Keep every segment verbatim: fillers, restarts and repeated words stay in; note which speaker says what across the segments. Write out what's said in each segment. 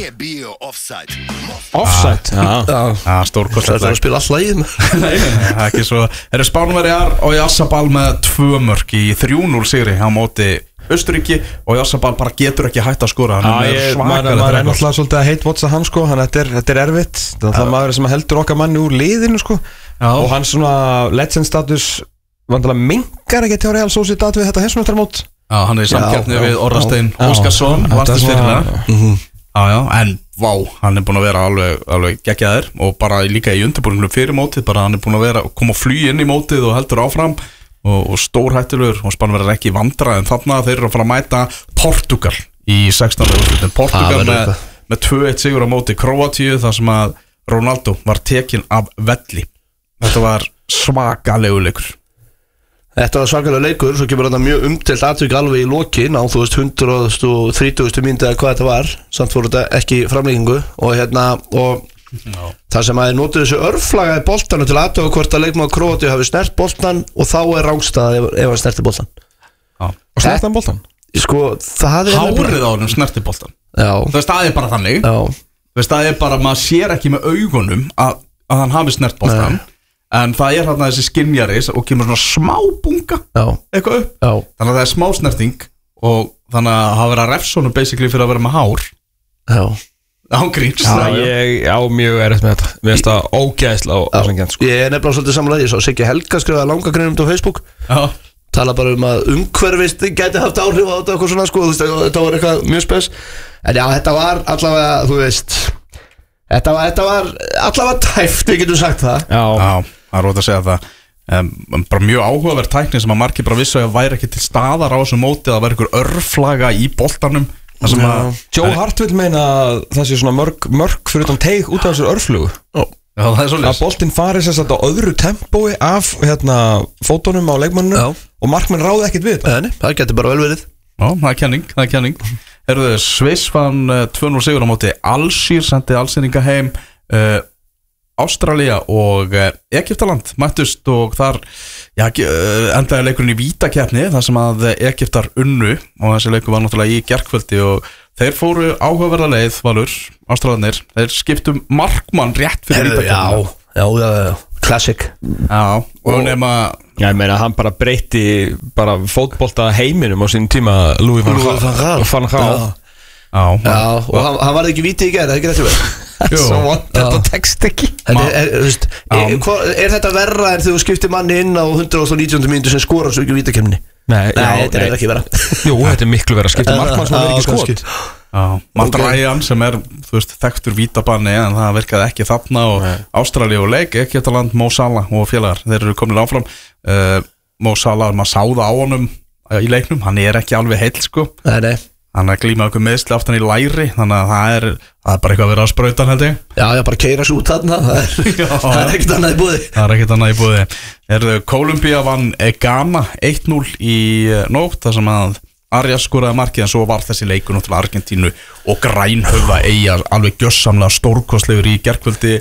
Speaker 1: Offside, já,
Speaker 2: já stórkostlegt.
Speaker 3: Það er að spila all lagið.
Speaker 2: Nei, það er ekki svo. Eru Spánverjar og Oyarzabal með tvö mörk í þrjú núll sigri á móti Austurríki og Oyarzabal bara getur ekki hægt að skora.
Speaker 1: Hann er svakalega. Maður er náttúrulega svolítið að hate-watcha hann sko, hann þetta er, þetta er erfitt. Það er maður sem heldur okkar manni úr liðinu sko. Og hann svona legend status vandalega mingar ekki til Real Sociedad við þetta heimsmeistaramót.
Speaker 2: Já, hann er í samkeppni við Orra Steinn Óskarsson, vannst fyrirlega. Já, já, en vá, hann er búin að vera alveg, alveg geggjaður og bara líka í undirbúningnum fyrir mótið, bara hann er búin að vera koma að flugi inn í mótið og heldur áfram og, og stórhættulegur og Spánverjar ekki vandræð en þarna þeir eru að fara að mæta Portugal í sextánda úrslitin. Portugal með, með tvö eitt sigur á móti Króatíu þar sem að Ronaldo var tekinn af velli. Þetta var svakalegu leikur.
Speaker 3: Þetta var svakalega leikur, svo kemur þetta mjög umdelt atvik alveg í lokin á þú veist hundrað og þrítugasta mínútu eða hvað þetta var, samt fór þetta ekki framlengingu og hérna og no. Það sem að notuðu þessu örflaga í boltanu til aðtöfa hvort að leikmaður Króatíu hafi snert boltan og þá er rángstæða ef, ef hann snerti boltan.
Speaker 1: Já. Og snerti hann boltan?
Speaker 3: Sko, það er
Speaker 2: hárið á hann snerti boltan.
Speaker 3: Já.
Speaker 2: Það er staðið bara þannig.
Speaker 3: Já.
Speaker 2: Það er staðið bara, maður sér ekki með augunum að, að hann hafi snert boltan. Nei. En það er hérna þessi skinjaris og kemur svona smá bunga eitthvað upp. Já. Þannig að það er smá snerting og þannig að hafa verið að refsónu basically fyrir að vera með hár.
Speaker 3: Já.
Speaker 2: Án gríns.
Speaker 1: Já, ég á mjög erfitt með þetta. Mér finnst það ógeðslega og ásengjönd sko.
Speaker 3: Ég er nefnilega svolítið samanlega, ég sá Siggi Helga skrifaði langa greinum á Facebook. Já. Tala bara um að umhverfist gæti haft áhrif á þetta eitthvað svona sko, þú veist, þetta var eitthvað mjög spes. En já, þetta var allavega, þú veist, þetta var, þetta var allavega tæft, við getum sagt það.
Speaker 2: Já. Já. Það er rót að segja það um, bara mjög áhugaverð tækni sem að margir bara vissu að væri ekki til staðar á þessu móti að það væri einhver örflaga í boltanum
Speaker 1: að Joe Hart vil meina að það sé svona mörg, mörg fyrir utan teig út af þessu örflugu.
Speaker 2: Já, það er svolítið.
Speaker 1: Að boltinn fari sér satt á öðru tempói af hérna, fótunum á leikmanninu og markmenn ráði ekkert við þetta.
Speaker 3: Nei, það getur bara vel verið.
Speaker 2: Já, það er kenning, það er kenning. Herðu, Sviss fann uh, tvö núll sigur á móti Alsír, sendi Alsíringa heim. uh, Ástralía og uh, Egyptaland mættust og þar já, uh, endaði leikurinn í vítakeppni þar sem að Egyptar unnu og þessi leikur var náttúrulega í gærkvöldi og þeir fóru áhugaverða leið Valur, Ástralarnir, þeir skiptum markmann rétt fyrir vítakeppni.
Speaker 3: Já, já, já, já, classic.
Speaker 2: Já, og, og nema
Speaker 1: já, ég meina, hann bara breytti bara fótbolta heiminum á sín tíma Louis van Gaal og Van Gaal.
Speaker 2: Já,
Speaker 3: já, og hann, hann var ekki víti í gær, það er ekki rétt vel.
Speaker 1: Svo vant, þetta tekst ekki.
Speaker 3: Er, er, veist, er, er, er þetta verra en þegar þú skiptir manni inn á hundrað og nítjándu mínútu sem skorar svo ekki vítakemni?
Speaker 1: Nei,
Speaker 3: Nei já, þetta er ekki verra.
Speaker 1: Jú, þetta er miklu verra, skiptir markmann sem er ekki skot.
Speaker 2: Matt Ryan sem er, þú veist, þekktur vítabanni en það virkaði ekki þarna og Ástralía og leik, Egyptaland, Mo Salah og félagar, þeir eru komin áfram. uh, Mo Salah, maður sáða á honum í leiknum, hann er ekki alveg heill sko.
Speaker 3: Nei, nei.
Speaker 2: Hann er glímað okkur meðsli aftan í læri þannig að það er, það er bara eitthvað að vera á sprautan held ég.
Speaker 3: Já, já, bara keira svo út þarna það er, það er ekkert annað í búði.
Speaker 2: Það er ekkert annað í búði. Erðu, Kólumbía vann Ghana eitt núll í nótt þar sem að Arias skoraði markið en svo var þessi leikur náttúrulega Argentínu og grænhöfða eiga alveg gjössamlega stórkostlegur í gærkvöldi.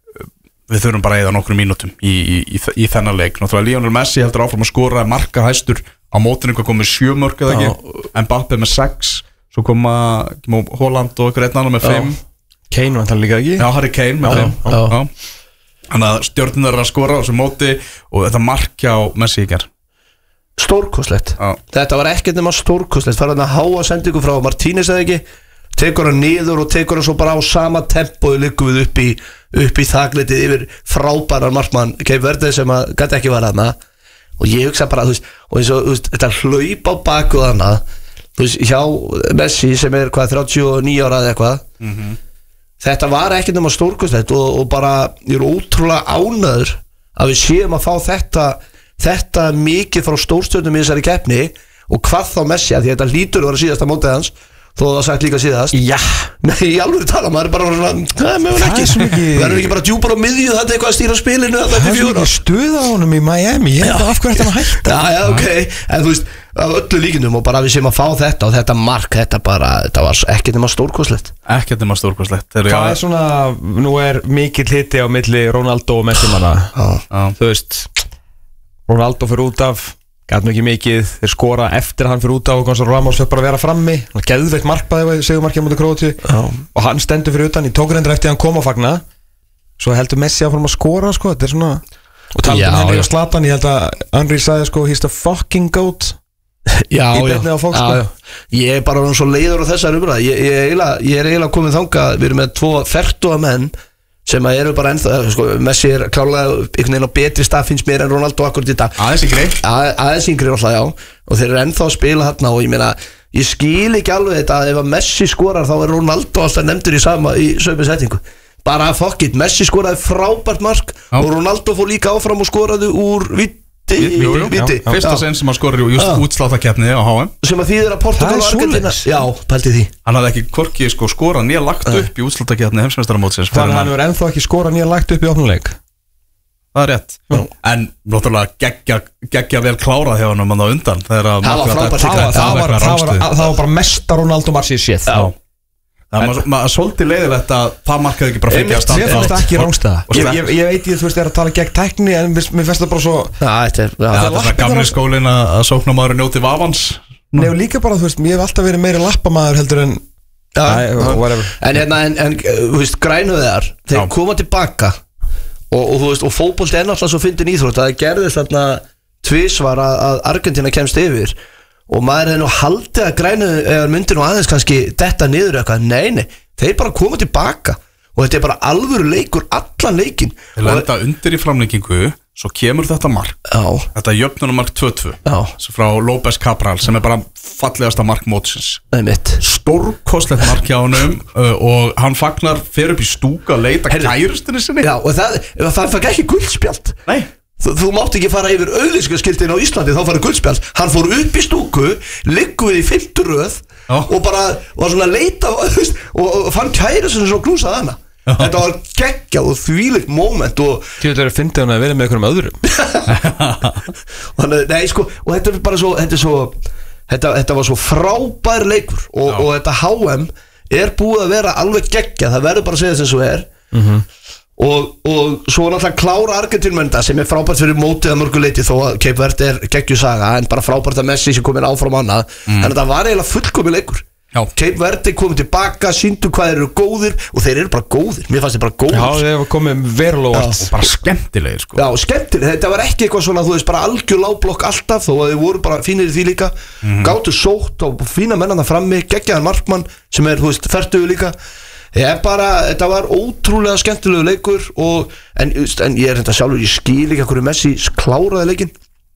Speaker 2: Við þurfum bara að eyða nokkrum mínútum í, í, í, í þennan leik. Náttúrulega Lionel Messi heldur áfram að skora marka hæstur á mótinu, hvað komið sjö mörk eða ekki, Mbappé með sex, svo koma Holland og ykkur einn annar með fimm.
Speaker 1: Kane var það líka ekki?
Speaker 2: Já, Harry Kane með fimm. Þannig að stjórnir eru að skora á þessu móti og þetta markja á Messi í gerð.
Speaker 3: Stórkostlegt. Þetta var ekkert nema stórkostlegt. Það var að háa sendingu frá Martínez eða ekki, tekur hann niður og tekur hann svo bara á sama tempo og liggum við upp í, upp í þaklitið yfir frábæran markmann Cape Verde sem að gæti ekki vera þarna. Og ég hugsa bara, þú veist, og eins og, þú veist, þetta hlaup á baku þarna, þú veist, hjá Messi sem er hvað, þrjátíu og níu ára eða eitthvað, mm -hmm. Þetta var ekkert nema stórkostlegt og, og bara, ég er ótrúlega ánægður að við séum að fá þetta, þetta mikið frá stórstjörnum í þessari keppni og hvað þá Messi, að því þetta lítur að vera síðasta mótið hans, þó það sagt líka síðast.
Speaker 1: Já.
Speaker 3: Nei, í alveg tala, maður er bara svona, það er mjög ekki við erum ekki bara djúpar á miðju, þetta er eitthvað að stýra spilinu þetta
Speaker 1: er svo ekki stuð á honum í Miami ég veit af hverju þetta hann að hætta.
Speaker 3: Já, já, ok, en þú veist, af öllu líkindum og bara við séum að fá þetta og þetta mark, þetta bara, þetta var ekkert nema stórkostlegt.
Speaker 2: Ekkert nema stórkostlegt.
Speaker 1: Hvað er svona, nú er mikill hiti á milli Ronaldo og Messi manna, þú veist Ronaldo fyrir út af Gat nú ekki mikið, þeir skora eftir að hann fyrir út á og Gonzalo Ramos fyrir bara að vera frammi. Hann geðveikt markbæði sigurmarkið á móti Króatíu og hann stendur fyrir utan. Ég tók reyndar eftir að hann kom að fagna. Svo heldur Messi áfram að skora sko, þetta er svona. Og talað um Henry og Zlatan, ég held að Henry sagði sko, he's the fucking goat.
Speaker 3: Já,
Speaker 1: í beinni á Fox,
Speaker 3: já, já. Ég er bara svo leiður á þessar umræða. Ég, ég, ég, ég er eiginlega komið þangað, við erum með tvo fertuga menn sem að eru bara ennþá, sko, Messi er klárlega einhvern veginn á betri stað finnst mér en Ronaldo akkurat í dag.
Speaker 2: Aðeins yngri
Speaker 3: Að, Aðeins yngri alltaf, já. Og þeir eru ennþá að spila þarna og ég meina, ég skil ekki alveg þetta að ef að Messi skorar þá er Ronaldo alltaf nefndur í sama í sömu setningu. Bara fuck it, Messi skoraði frábært mark já. Og Ronaldo fór líka áfram og skoraði úr viti,
Speaker 2: jú, jú, viti. Já, fyrsta sinn sem hann skoraði just útsláttakeppni á H M
Speaker 3: sem að þýðir að Portugal og Argentina já, pælti því
Speaker 2: hann hafði ekki hvorki sko skorað nýja lagt upp í útsláttakeppni heimsmeistaramótsins
Speaker 1: þannig að hann hefur ennþá ekki skorað nýja lagt upp í opnuleik.
Speaker 2: Það er rétt já. En náttúrulega geggja, geggja vel klárað hjá hann um hann á undan það
Speaker 3: var frábært
Speaker 1: það var bara mesta Ronaldo mark sér séð
Speaker 2: já Það er maður svolítið leiðilegt að það markaði ekki bara fengið að standa.
Speaker 1: Mér fannst það ekki rángstæða. Ég, ég, ég veit ég þú veist er að tala gegn tækni en mér finnst það bara svo
Speaker 3: Það er
Speaker 2: það gamli skólin að sóknarmaður njóti vafans.
Speaker 1: Nei og líka bara þú veist, ég hef alltaf verið meiri lappamaður heldur en
Speaker 3: En hérna, en þú veist, grænuðar þeir koma tilbaka og þú veist, og fótbolti er náttúrulega svo fyndin íþrótt að það gerðist þarna tvisvar að Argentína kemst yfir og maður hefði nú haldið að grænu eða myndir nú aðeins kannski detta niður eitthvað, nei nei, þeir bara koma tilbaka og þetta er bara alvöru leikur allan leikin.
Speaker 2: Þeir lenda undir í framlengingu svo kemur þetta mark
Speaker 3: já.
Speaker 2: Þetta jöfnunarmark tvö tvö frá López Cabral sem er bara fallegasta mark mótsins stórkostlegt mark hjá honum uh, og hann fagnar fer upp í stúka að leita kærustinni sinni
Speaker 3: já, og það, það fagnar ekki guldspjald
Speaker 2: nei
Speaker 3: Þú, þú mátt ekki fara yfir auglýsingaskiltin á Íslandi þá farið guldspjald, hann fór upp í stúku liggur við í fimmtu röð já. Og bara var svona að leita og, og fann kæri sem svo glúsað hana já. Þetta var geggjað og þvílíkt moment og
Speaker 1: Þú veit að það er að finna hann að vera með einhverjum öðrum
Speaker 3: Þannig, nei sko og þetta er bara svo þetta, er svo, þetta, þetta var svo frábær leikur og, og þetta H M er búið að vera alveg geggjað, það verður bara að segja þess að svo er mhm mm Og, og svo náttúrulega klára Argentínumönda sem er frábært fyrir mótið að mörgu leiti þó að Cape Verde er geggjusaga en bara frábært að Messi sem komin áfram annað mm. en þetta var eiginlega fullkomi leikur já. Cape Verde komið tilbaka, síndu hvað þeir eru góðir og þeir eru bara góðir, mér fannst þeir bara góðir
Speaker 1: Já, þeir eru komið verulega
Speaker 2: og bara skemmtilegir sko.
Speaker 3: Já, skemmtilegir, þetta var ekki eitthvað svona þú veist bara algjör lágblokk alltaf þó að þeir voru bara fínir í því líka mm. Gátu sótt og fína mennana frammi geggjaðan markmann sem er, þú veist, fertugur líka Ég bara, þetta var ótrúlega skemmtilegu leikur og, en, en ég er þetta sjálfur, ég skil ekki hverju Messi kláraði leikinn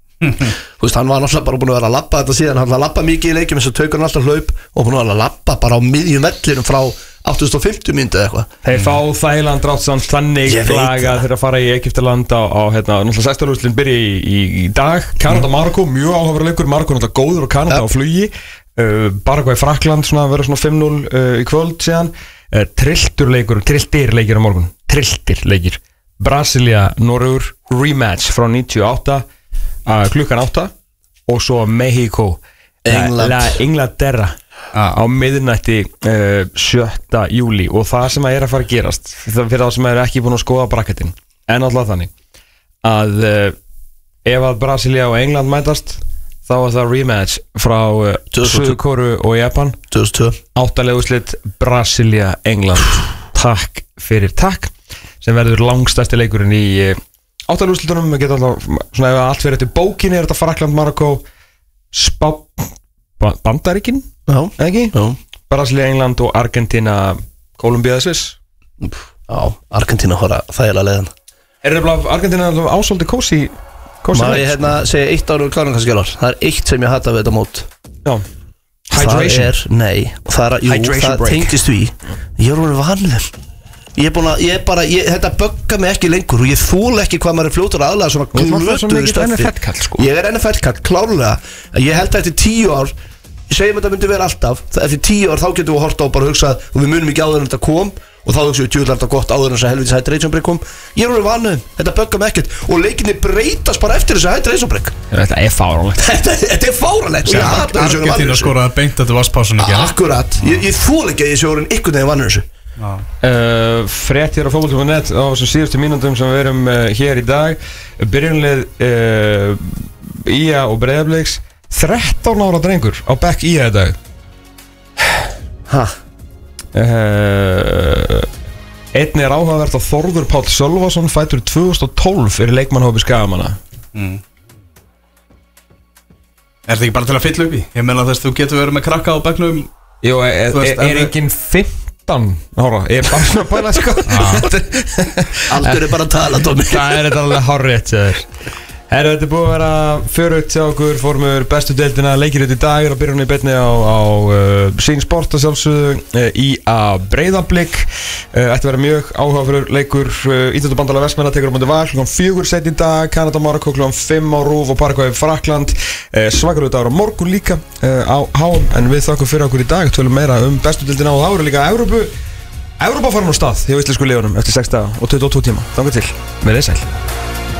Speaker 3: Þú veist, hann var náttúrulega bara búin að vera að labba þetta síðan, hann var að labba mikið í leikinn eins og taukur hann alltaf hlaup og búin að vera að labba bara á miðjum vellinum frá áttatíu og fimm myndi eða eitthvað
Speaker 1: Þeir fá Þæland drátt samt þannig laga þegar að fara í Egyptaland á, á hérna, náttúrulega sextán úrslitin byrja í, í, í dag Kanada mm. Marokko, mjög áhugaverður leikur Marokko náttúrulega góður og Kanada ja. Á flugi uh, Paraguay Frakkland, svona verður svona fimm núll uh, í kvöld síðan Uh, trilltur leikur, trilltir leikir á morgun trilltir leikir Brasilia, Norrur, rematch frá níutíu og átta uh, klukkan átta og svo Mexico
Speaker 3: England.
Speaker 1: La Inglaterra ah. á miðnætti uh, sjötta júli og það sem að er að fara að gerast fyrir það sem er ekki búin að skoða braketin en alltaf þannig að uh, ef að Brasilia og England mætast þá var það rematch frá uh, Suður-Kóru og Japan
Speaker 3: tvö þúsund og tvö
Speaker 1: Áttalegu úrslit Brasilia, England Takk fyrir takk sem verður langstærsti leikurinn í uh, áttalegu úrslitunum við getum alltaf, svona ef allt fyrir eftir bókinni er þetta Frakkland, Marokko Spá ba Bandaríkin
Speaker 3: Já,
Speaker 1: ekki?
Speaker 3: Já
Speaker 1: Brasilia, England og Argentina Kólumbía eða Sviss
Speaker 3: Já, Argentina hóra þægilega leiðan
Speaker 1: Er það Argentina ásóldi kósi
Speaker 3: Má ég hérna segja eitt ára úr kláringarskjölar Það er eitt sem ég hata við þetta mót
Speaker 1: Já Hydration
Speaker 3: Það er, nei og það er, jú,
Speaker 1: Hydration
Speaker 3: það
Speaker 1: break.
Speaker 3: tengist því Ég er orðið vanur Ég er búin að, ég er bara, ég, þetta böggar mig ekki lengur Og ég þól ekki hvað maður er fljótur aðlega svona glötuðu stöffi
Speaker 1: sko.
Speaker 3: Ég er N F L-kall, klárlega Ég held að eftir tíu ár Ég segjum að þetta myndi vera alltaf Eftir tíu ár þá getum við að horta og bara hugsa Og við munum ekki áður en þetta kom Og þá hugsaum við tjúðlega gott áður en þess að helvitis hydration break kom Ég er orðið vanuð, þetta böggar mig ekkert Og leikinni breytast bara eftir þess að hydration break
Speaker 1: Þetta er fáránlegt
Speaker 3: Þetta, þetta er fáránlegt
Speaker 2: Argentína skoraði beint þetta vasspásunni
Speaker 3: Akkurat, ég, ég þól ekki að ég sé orðin ykkur þegar vanur þessu
Speaker 1: uh, Frétt hér á fótbolti punktur net á þessum síðustu mínútum sem við erum uh, hér í dag Byrjunlið uh, Í A og Breiðabliks. Þrettán ára drengur á bekk Í A í dag.
Speaker 3: Hæ?
Speaker 1: Uh, Einnig er áhugavert að Þórður Páll Sölvason fætur tvö þúsund og tólf fyrir leikmannhópi Skagamanna. mm.
Speaker 2: Er þetta ekki bara til að fylla upp í? Ég meina þess að þú getur verið með krakka á bekknum.
Speaker 1: Jú, er, veist, er, er enginn fimmtán ára? Ég er bara svona að bæla sko.
Speaker 3: Aldur er bara að tala, Tómi.
Speaker 1: Það er þetta alveg hárrétt sér. Herru, þetta er búið að vera förugt hjá okkur, fórumur bestu deildina, leikir þetta í dag er að byrja hún í beinni á, á uh, sín sport að sjálfsögðu, uh, Í A Breiðablik, uh, ætti að vera mjög áhugafur leikur, uh, Íþróttabandalag Vestmanna tekur á móti Val, klukkan fjögur seinni í dag, Kanada Marokko klukkan fimm á RÚV og Paraguay Frakkland, uh, svakalega dagur á morgun líka uh, á H M, en við þakkum fyrir okkur í dag, tölum meira um bestu deildina og þá eru líka Evrópu, Evrópa farin á stað hjá íslensku liðunum eftir sex daga og tuttugu og tvo tíma, þangað til, verið sæl.